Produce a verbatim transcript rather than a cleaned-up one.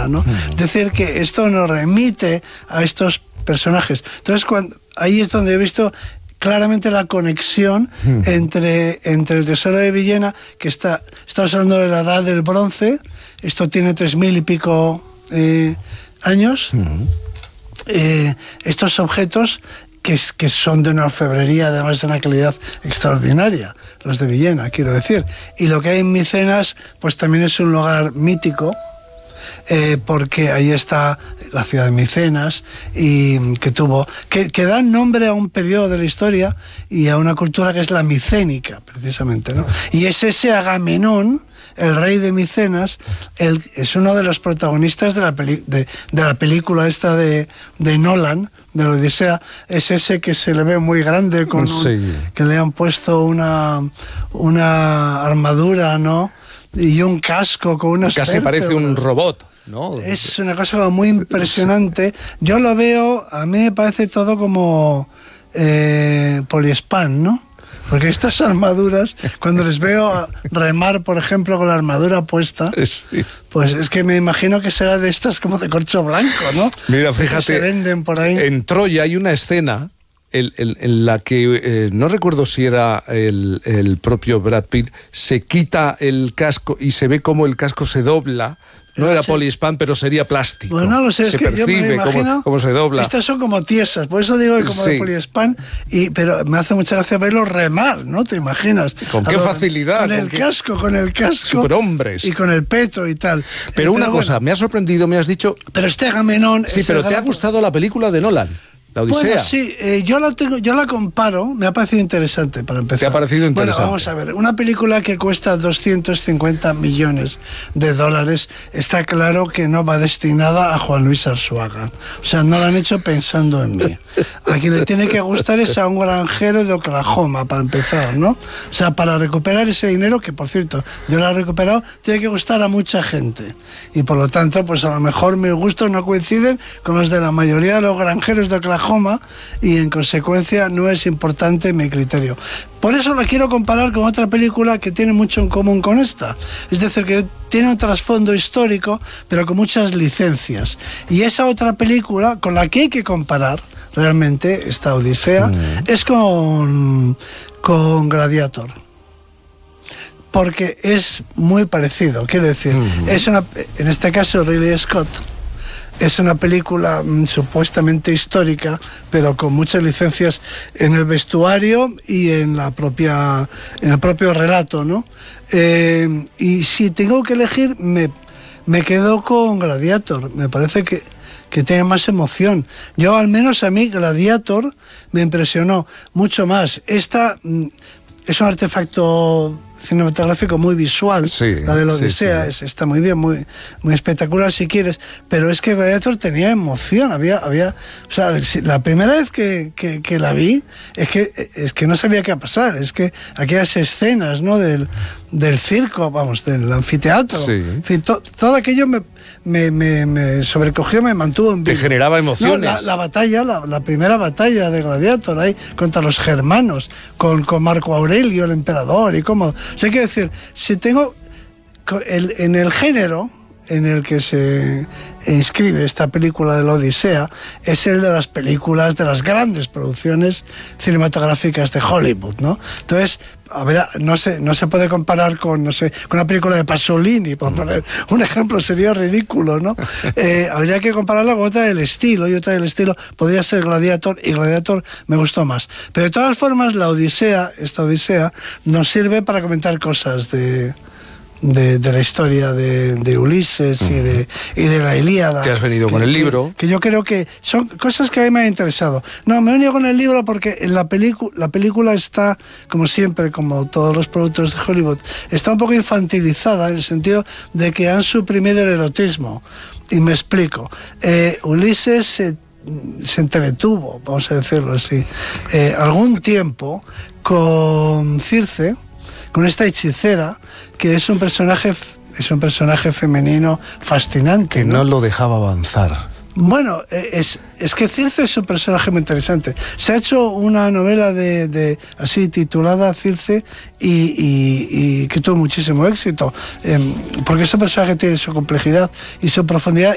Villena, ¿no? Mm. Es decir, que esto nos remite a estos personajes. Entonces, cuando, ahí es donde he visto claramente la conexión mm. entre, entre el Tesoro de Villena, que está, estamos hablando de la edad del bronce, esto tiene tres mil y pico eh, años, mm. eh, estos objetos que, que son de una orfebrería, además de una calidad extraordinaria, los de Villena, quiero decir. Y lo que hay en Micenas, pues también es un lugar mítico, eh, porque ahí está la ciudad de Micenas, y que tuvo, que, que dan nombre a un periodo de la historia y a una cultura que es la micénica, precisamente, ¿no? Y es ese Agamenón, el rey de Micenas, el, es uno de los protagonistas de la, peli, de, de la película esta de, de Nolan, de la Odisea, es ese que se le ve muy grande, con un, sí. que le han puesto una, una armadura, ¿no? Y un casco con unas Casi vértebras. Parece un robot, ¿no? Es una cosa muy impresionante. Yo lo veo, a mí me parece todo como eh, poliespan, ¿no? Porque estas armaduras, cuando les veo remar, por ejemplo, con la armadura puesta, sí. pues es que me imagino que será de estas como de corcho blanco, ¿no? Mira, fíjate, que se venden por ahí. En Troya hay una escena en, en, en la que, eh, no recuerdo si era el, el propio Brad Pitt, se quita el casco y se ve como el casco se dobla. No era sí. poliespan, pero sería plástico. Bueno, no lo sé, es se que yo me imagino cómo, cómo se dobla. Estas son como tiesas, por eso digo que como sí. de poliespan, y, pero me hace mucha gracia verlos remar, ¿no? ¿Te imaginas? Con qué lo, facilidad. Con con el qué... casco, con el casco. Superhombres. Y con el petro y tal. Pero eh, una pero cosa, bueno, me ha sorprendido, me has dicho... Pero este Agamenón... Sí, pero ¿te ha gustado la película de Nolan? La Odisea. Bueno, sí, eh, yo, la tengo, yo la comparo, me ha parecido interesante para empezar. ¿Te ha parecido interesante? Bueno, vamos a ver, una película que cuesta doscientos cincuenta millones de dólares, está claro que no va destinada a Juan Luis Arzuaga. O sea, no la han hecho pensando en mí. A quien le tiene que gustar es a un granjero de Oklahoma, para empezar, ¿no? O sea, para recuperar ese dinero, que por cierto, yo lo he recuperado, tiene que gustar a mucha gente. Y por lo tanto, pues a lo mejor mis gustos no coinciden con los de la mayoría de los granjeros de Oklahoma, y en consecuencia no es importante mi criterio. Por eso la quiero comparar con otra película que tiene mucho en común con esta. Es decir, que tiene un trasfondo histórico, pero con muchas licencias. Y esa otra película con la que hay que comparar realmente esta Odisea mm. es con, con Gladiator. Porque es muy parecido, quiero decir, mm. es una, en este caso Ridley Scott. Es una película mmm, supuestamente histórica, pero con muchas licencias en el vestuario y en la propia, en el propio relato, ¿no? Eh, y si tengo que elegir, me, me quedo con Gladiator. Me parece que, que tiene más emoción. Yo, al menos a mí, Gladiator me impresionó mucho más. Esta mmm, es un artefacto cinematográfico muy visual, sí, la de la Odisea, sí, sí. Es, está muy bien, muy, muy espectacular si quieres, pero es que Gladiator tenía emoción, había, había, o sea, la primera vez que, que, que la vi, es que, es que no sabía qué iba a pasar, es que aquellas escenas, ¿no? del, del circo, vamos, del anfiteatro, sí. En fin, to, todo aquello me, me, me, me sobrecogió, me mantuvo en vivo. Te generaba emociones. No, la, la batalla, la, la primera batalla de Gladiator, ahí, contra los germanos, con, con Marco Aurelio, el emperador, y cómo... O sea, quiero decir, si tengo el, en el género en el que se inscribe esta película de la Odisea, es el de las películas, de las grandes producciones cinematográficas de Hollywood, ¿no? Entonces, a ver, no se, no se puede comparar con, no sé, con una película de Pasolini, por poner un ejemplo, sería ridículo, ¿no? Eh, habría que compararla con otra del estilo, y otra del estilo podría ser Gladiator, y Gladiator me gustó más. Pero de todas formas, la Odisea, esta Odisea, nos sirve para comentar cosas de... De, de la historia de, de Ulises y de, y de la Ilíada. Te has venido que, con el libro. Que, que yo creo que son cosas que a mí me han interesado. No, me he venido con el libro porque en la, película la película está, como siempre, como todos los productos de Hollywood, está un poco infantilizada en el sentido de que han suprimido el erotismo. Y me explico. Eh, Ulises se, se entretuvo, vamos a decirlo así, eh, algún tiempo con Circe, con esta hechicera, que es un personaje, es un personaje femenino fascinante. Que no, no lo dejaba avanzar. Bueno, es, es que Circe es un personaje muy interesante. Se ha hecho una novela de, de así titulada Circe y, y, y que tuvo muchísimo éxito, eh, porque ese personaje tiene su complejidad y su profundidad.